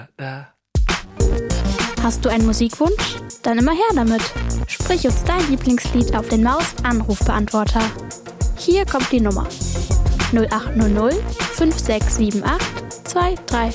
Hast du einen Musikwunsch? Dann immer her damit. Sprich uns dein Lieblingslied auf den Maus-Anrufbeantworter. Hier kommt die Nummer: 0800 5678 23